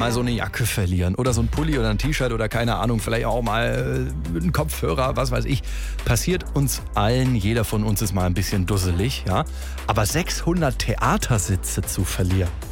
mal so eine Jacke verlieren oder so ein Pulli oder ein T-Shirt oder keine Ahnung, vielleicht auch mal ein Kopfhörer, was weiß ich. Passiert uns allen, jeder von uns ist mal ein bisschen dusselig, ja. Aber 600 Theatersitze zu verlieren,